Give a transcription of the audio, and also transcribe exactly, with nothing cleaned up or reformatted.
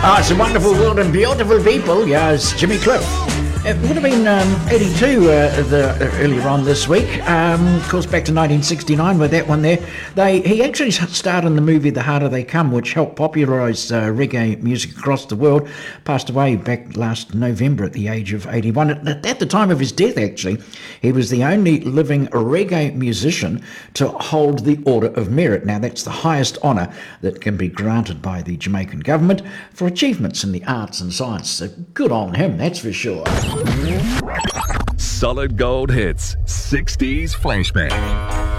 Oh, it's a wonderful world and beautiful people. Yeah, it's Jimmy Cliff. It would have been um, eighty-two uh, the, uh, earlier on this week. Um, of course, back to nineteen sixty-nine with that one there. They He actually starred in the movie The Harder They Come, which helped popularise uh, reggae music across the world. Passed away back last November at the age of eighty-one. At, at the time of his death, actually, he was the only living reggae musician to hold the Order of Merit. Now, that's the highest honour that can be granted by the Jamaican government for achievements in the arts and science. So good on him, that's for sure. Solid Gold Hits sixties Flashback.